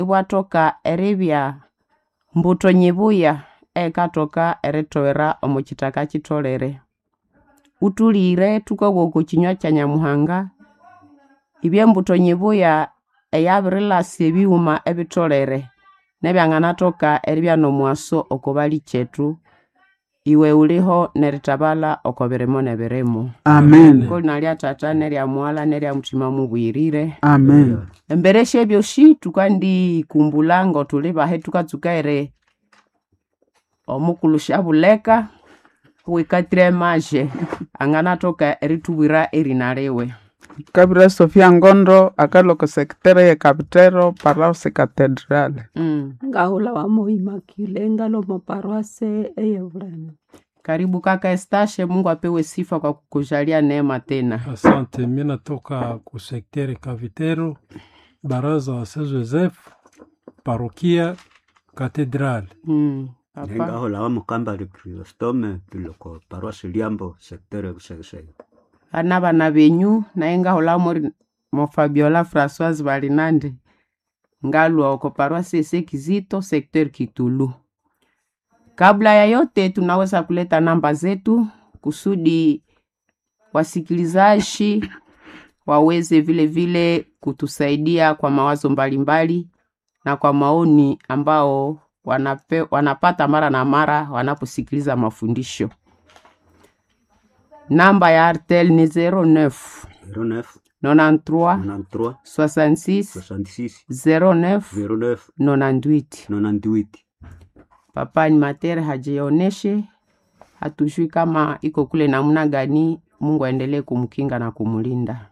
Watoka eribya mbuto nyibuya ekatoka eritowera omuchitaka chitolere. Utulire tukagoko kinywa kya Nyamuhanga. Ibye mbuto nyibuya eyabirilasi ebiwuma ebitolere. Nebyangana toka eribya nomwaso okobali chetu. Iwe uliho neritabala okobiremo nebiremo. Amen. Koli nalya tata nerya mwala nerya mutima mubwirire. Amen. Embereshe byoshi tukandi kumbulango tulibahe tukatsukaire omukulusha buleka wekatire maje angana toka eritubwira erinalewe. Kabira Sofia Ngondo akaloko sektere ya Kapitero Parose Cathedrale. Ngahula wa Moimakile ngalo maparoase eyevulana. Karibu kaka Estashe, Mungu apewe sifa kwa kukujalia neema tena. Asante, mimi natoka ku sektere Kapitero, baraza wa Saint Joseph, parokia Cathedrale. Papa. Ngahula wa Mukamba le Chrysostome piloko paroisse Liambo sektere Busegese. Bana benyu na ngahula mo Fabiola Françoise Balinande. Ngalwa oko paroisse Sekizito sekter Kitulu. Kabla ya yote tunaweza kuleta namba zetu kusudi wasikilizaji waweze vile vile kutusaidia kwa mawazo mbalimbali na kwa maoni ambao wanapata mara na mara wanaposikiliza mafundisho. Namba ya Artel ni 09 09 93 66 09 98. Papa ni matere hajioneshe, hatujui kama iko kule namna gani. Mungu aendelee kumkinga na kumulinda.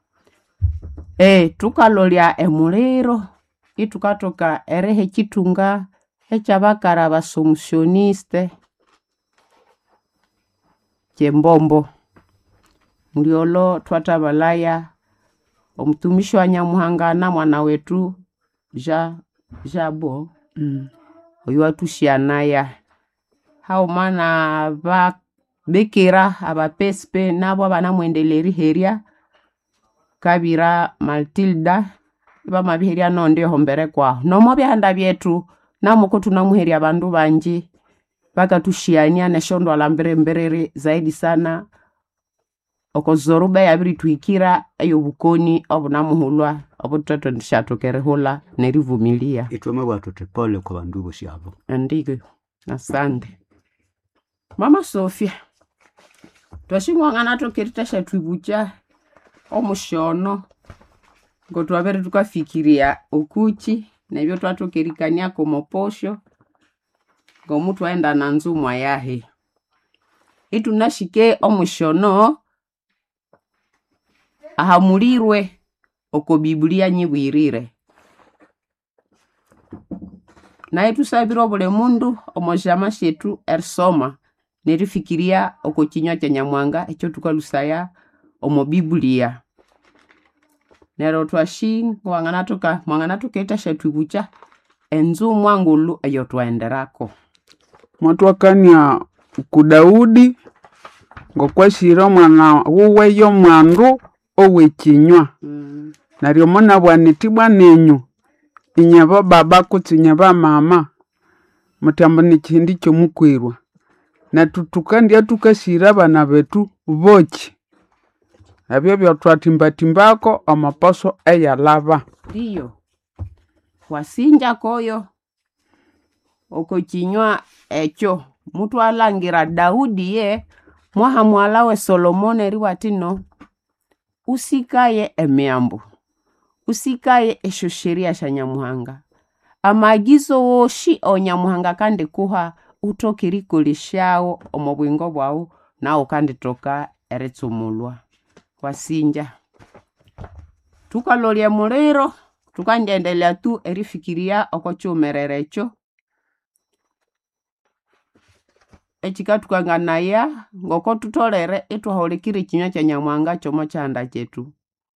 Tukalolia emuliro itukatoka erehe kitunga echabakara basomsioniste Chembombo ndiolo twatabalaya omutumishi wa Nyamuhanga na mwana wetu Jabo oyu atushianaya hao mana ba bekera abapespe nabo banamwendeleri heria Kabira Matilda bamabiheria nonde hombere kwa nomo byahanda byetu namuko tunamuheria bandu banji bakatushiania neshondo alamberemberere zaidi sana okozorube yabiri tuikira ayo bukoni obunamuhulwa obutoto ndishatokere hula nerivumilia Itweme watu tepole kwa bandu bosi abo. Ndike. Asante. Mama Sofia. Twashimwa ngana tokerita shatwibucha omushono ngo twabere tukafikiria ukuchi nebyo twatokerikania komoposho ngo mtu aenda na nzumwa yahe. Itunashike omushono ahamulirwe oko Biblia nyibwirire. Na tusabira bole mundu omojama shetu ersoma nerifikiria oko kinywa kya Nyamuhanga ekyo tukalusaya omo Biblia. Nero twashi mwangana tuketa shetu bucha enzu mwangulu ayo twaenderako. Mwatu wakania ku Daudi ngokwashira mwana wuwe yo mwandu owe kinywa. Naryo mona bwanitibwa nenyu inyaba baba kutsinyaba mama mutambo nikindi kyo mukwirwa na tutukandi atukashira bana betu bochi abyo byatwatimbatimbako amapaso eyalaba. Ndiyo wasinja koyo oko kinywa ekyo mutu alangira Daudi ye mwaha mwalawe Solomone riwatino usikaye emiambo usikaye esho sheria sha Nyamuhanga amagizo woshi o Nyamuhanga kandi kuha utokirikolishao omobwingo bwao nao kandi toka eretsumulwa wasinja tukalolia muliro tukandendelea tu erifikiria okochumererecho echika tukanganaya ngoko tutolere itwaholekire kinywa cha Nyamuhanga chomo chanda chetu.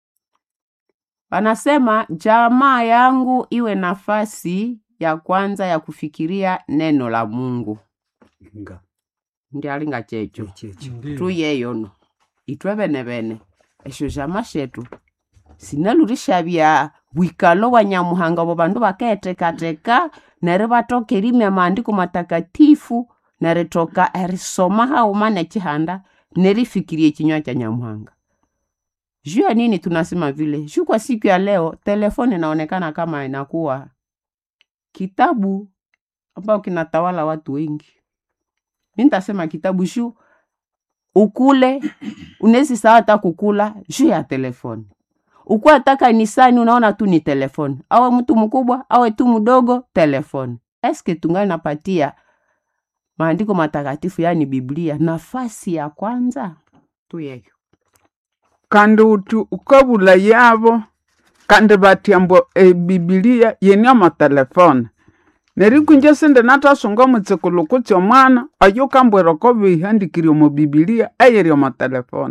Wanasema jamaa yangu iwe nafasi ya kwanza ya kufikiria neno la Mungu. Ndi alinga checho. Tu yeyono. Itwe bene. Esho jamaa shetu. sinalurisha bya bwikalo wa Nyamuhanga bo bandu bakaetekateka nere batoka erimya maandiko matakatifu nere toka erisoma hauma nekihanda nerifikirie kinywa cha Nyamuhanga. Juu ya nini tunasema vile? Juu kwa siku ya leo telefoni inaonekana kama inakuwa kitabu ambao kinatawala watu wengi. Mimi nitasema kitabu juu ukule unezi sawa hata kukula juu ya telefoni. Ukuwa ataka nisani unaona tu ni telefoni. Awe mtu mkubwa, awe tu mdogo, telefoni. Eske tungali napatia maandiko matakatifu yani Biblia nafasi ya kwanza? Tuyeyo. kandi utu ukabula yabo kandi batiambo Biblia yeni amatelefone neri kunje sende natasunga mutsekulu kutsi omwana ayo kambwera ko bihandikire mu Biblia ayeri amatelefone.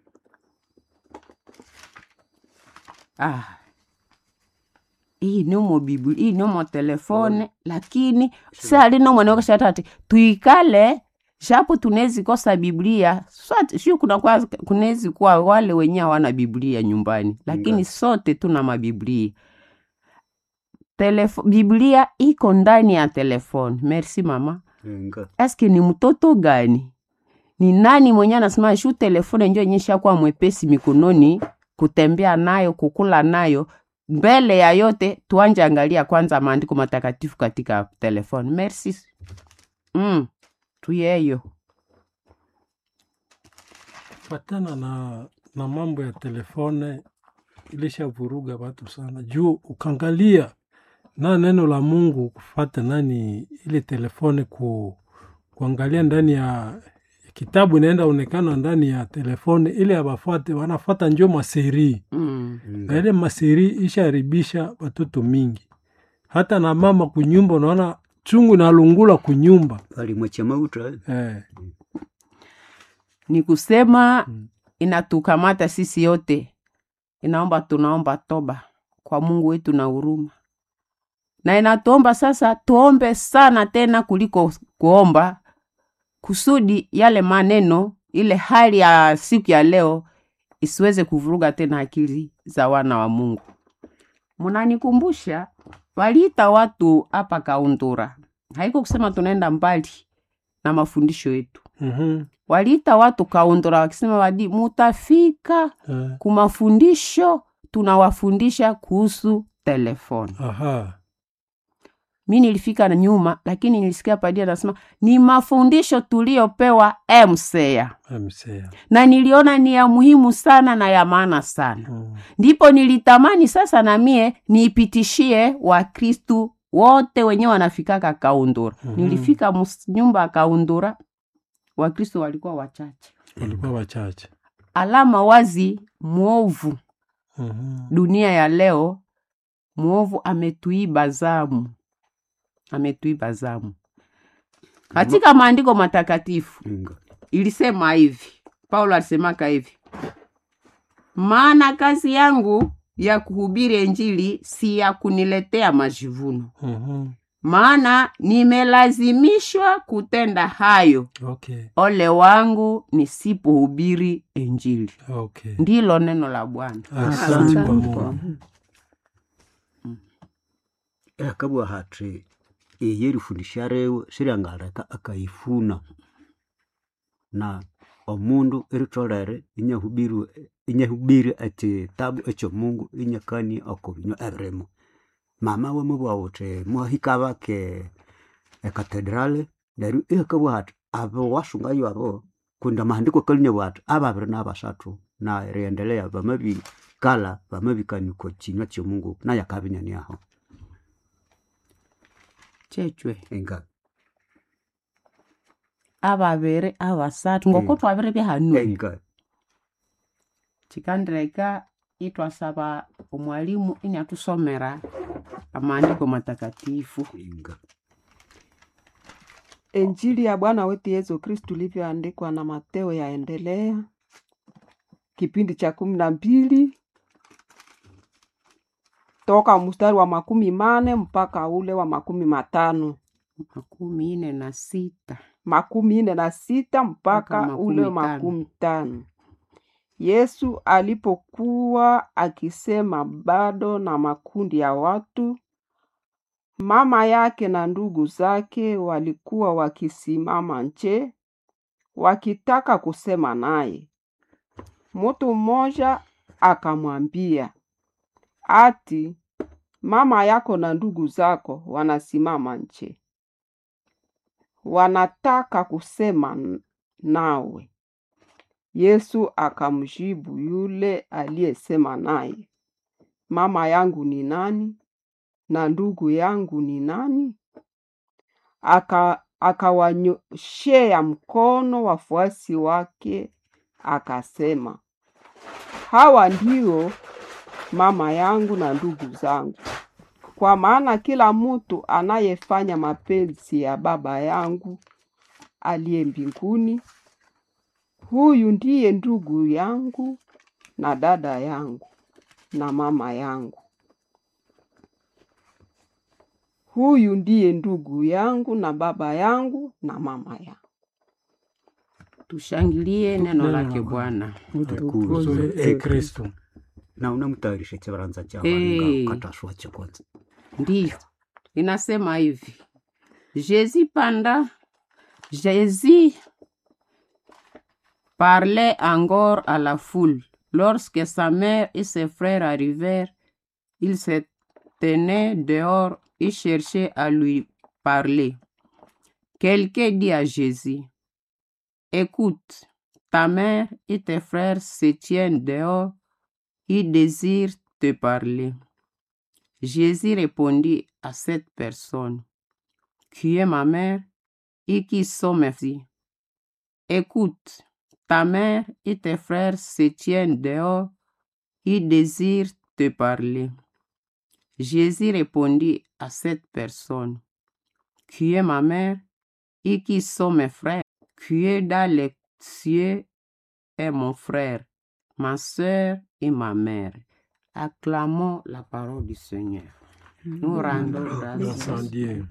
Hii ni mo Biblia, hii ni mo telefone, lakini sali no mwana wakashatati tuikale japo tunezi kosa Biblia. Sio kuna kwa kunezi kwa wale wenye hawana Biblia nyumbani, lakini sote tuna mabiblia. Biblia iko ndani ya telefone. Merci mama. Eske ni mtoto gani? Ni nani mwenye anasema shu telefone ndio nyesha kwa mwepesi mikononi kutembea nayo, kukula nayo? Mbele ya yote tuanje angalia kwanza maandiko matakatifu katika telefone. Merci. Tuyeyo. Patana na mambo ya telefone ilisha vuruga watu sana. Juu ukangalia na neno la Mungu kufata nani ile telefone kuangalia ndani ya kitabu inaenda onekana ndani ya telefone ile abafuate wanafuata njoo maseri. Na ile maseri isharibisha watoto mingi. Hata na mama kunyumba unaona chungu na lungula kunyumba. Bali mwacha mauta. Ni kusema inatukamata sisi yote. Tunaomba toba kwa Mungu wetu na huruma. Na inatuomba sasa tuombe sana tena kuliko kuomba kusudi yale maneno ile hali ya siku ya leo isiweze kuvuruga tena akili za wana wa Mungu. Munanikumbusha waliita watu hapa Kaundura. Haiko kusema tunaenda mbali na mafundisho yetu. Waliita watu Kaundura wakisema wadi mutafika kumafundisho tunawafundisha kuhusu telefoni. Mimi nilifika na nyuma lakini nilisikia padia anasema ni mafundisho tuliopewa MCA. Na niliona ni ya muhimu sana na ya maana sana. Ndipo nilitamani sasa na mie niipitishie Wakristo wote wenye wanafikaka Kaundura. Nilifika nyumba Kaundura, Wakristo walikuwa wachache. Alama wazi muovu. Dunia ya leo muovu ametuiba zamu. Katika maandiko matakatifu ilisema hivi. Paulo alisemaka hivi. Maana kazi yangu ya kuhubiri Injili si ya kuniletea majivuno. Maana nimelazimishwa kutenda hayo. Ole wangu nisipohubiri Injili. Ndilo neno la Bwana. Asante kwa Mungu. Kabwa hatri yeri fundisha rewe sirangareka akaifuna na omundu eritolere inyahubiri ati tabu echo Mungu inyakani akobinyo ebremo. Mama we mubwa wote mwahika bake katedrale daru kabwa hat abo washungayo abo kunda maandiko kalinya watu ababere n'abashatu na riendelea bamabi kala bamabikani ko kinywa cyo Mungu na yakabinyani aho chechwe enga ababere abasatu ngoko twabere byahanu enga chikandreka itwasaba umwalimu ini atusomera amaandiko matakatifu. enga Injili ya Bwana wetu Yesu Kristo ilivyoandikwa na Mateo yaendelea kipindi cha 12 toka mstari wa 40 mpaka ule wa 50. 46 46 mpaka ule 50. Yesu alipokuwa akisema bado na makundi ya watu, mama yake na ndugu zake walikuwa wakisimama nje wakitaka kusema naye. Mtu mmoja akamwambia, ati mama yako na ndugu zako wanasimama nje, wanataka kusema nawe. Yesu akamjibu yule aliyesema naye, mama yangu ni nani na ndugu yangu ni nani? Akawanyoshea mkono wafuasi wake akasema, hawa ndio mama yangu na ndugu zangu. Kwa maana kila mtu anayefanya mapenzi ya Baba yangu aliye mbinguni, huyu ndiye ndugu yangu na dada yangu na mama yangu. Huyu ndiye ndugu yangu na baba yangu na mama yangu. Tushangilie neno lake Bwana. Utukuzwe Kristo. Na unamtayarisha chabaranza cha Eh. waringa katashwa cha kwanza. Ndiyo, inasema hivi. Jésus parlait encore à la foule. Lorsque sa mère et ses frères arrivèrent, ils se tenaient dehors et cherchaient à lui parler. Quelqu'un dit à Jésus, écoute, ta mère et tes frères se tiennent dehors, ils désirent te parler. Jésus répondit à cette personne, qui est ma mère et qui sont mes filles. Écoute, ta mère et tes frères se tiennent dehors, ils désirent te parler. Jésus répondit à cette personne, qui est ma mère et qui sont mes frères, qui est dans les cieux est mon frère, ma sœur et ma mère. Acclamons la parole du Seigneur. Nous rendons grâce. Asante.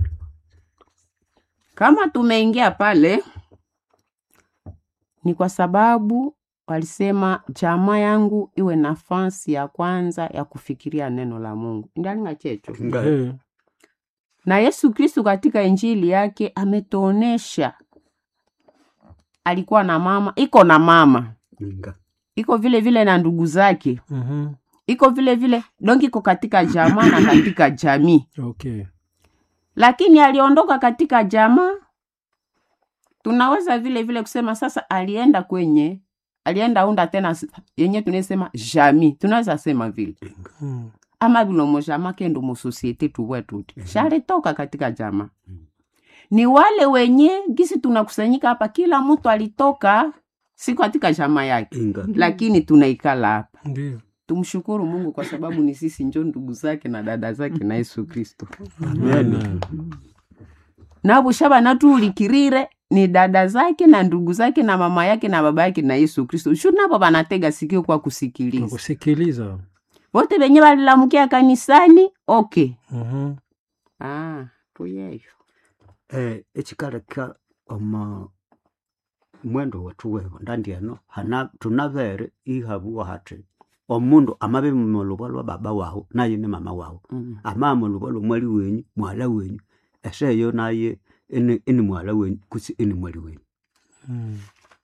Kama tumeingia pale ni kwa sababu walisema jamaa yangu iwe nafasi ya kwanza ya kufikiria neno la Mungu. Ndalinga checho. Eh, Na Yesu Kristo katika injili yake ametuonesha alikuwa na mama, iko na mama, Nga. iko vile vile na ndugu zake, mhm. iko vile vile dongi, iko katika jamaa na katika jamii. Okay. Lakini aliondoka katika jamaa, tunaweza vile vile kusema sasa alienda unda tena yenye tunasema jamii, tunaweza sema vile Mm. ama vile mojama kendo mo societe tuwe tuti shale toka katika jamaa. Ni wale wenye gisi tunakusanyika hapa, kila mtu alitoka si katika jamaa yake, Nga. lakini tunaikala hapa. Ndio. Tumshukuru Mungu kwa sababu ni sisi njo ndugu zake na dada zake na Yesu Kristo. Amen. Na bushaba natulikirire ni dada zake na ndugu zake na mama yake na baba yake na Yesu Kristo. Shu nabo banatega sikio kwa kusikiliza. Kusikiliza. Wote benye balilamukia kanisani, okay. Mhm. Tuyeyo. Echikaleka oma mwendo wetu weho ndandi ano tunavere ihabuwa hati omundu amabe mulubo lwa baba wawu naye ni mama wawu ama mulubo lwa mwali wenyu mwala wenyu eseyo naye ini mwala wenyu kusi ini mwali wenyu. Mm.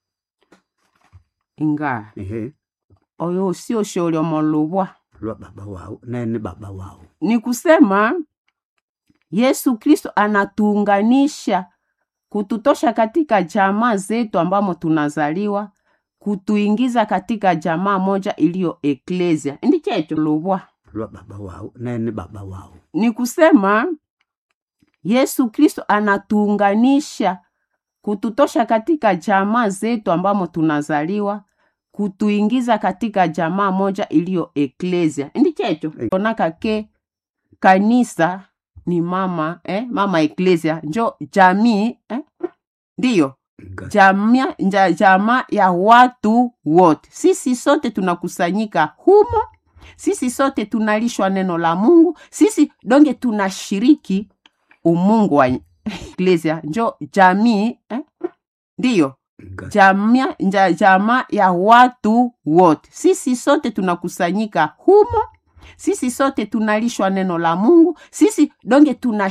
Inga. Ehe, Oyo sio shole molubwa. lwa baba wawu naye ni baba wawu. Ni kusema Yesu Kristo anatuunganisha, kututosha katika jamaa zetu ambamo tunazaliwa, kutuingiza katika jamaa moja iliyo eklesia. Ndi checho lubwa. Lwa baba wawu naye ni baba wawu. Ni kusema Yesu Kristo anatuunganisha, kututosha katika jamaa zetu ambamo tunazaliwa, kutuingiza katika jamaa moja iliyo eklesia. Ndi checho. Onaka ke kanisa ni mama, mama eklesia, njo jamii, ndiyo, Nga. jamaa ya watu wote. Sisi sote tunakusanyika humo, sisi sote tunalishwa neno la Mungu, sisi donge tunashiriki umungu wa eklesia, njo jamii, ndiyo, jamaa ya watu wote. Sisi sote tunakusanyika humo, sisi sote tunalishwa neno la Mungu, sisi donge